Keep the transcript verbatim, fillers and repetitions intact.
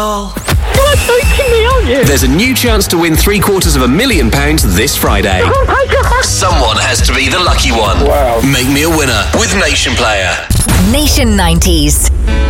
You're joking me, aren't you? There's a new chance to win three quarters of a million pounds this Friday. Oh my God. Someone has to be the lucky one. Wow. Make me a winner with Nation Player. Nation nineties.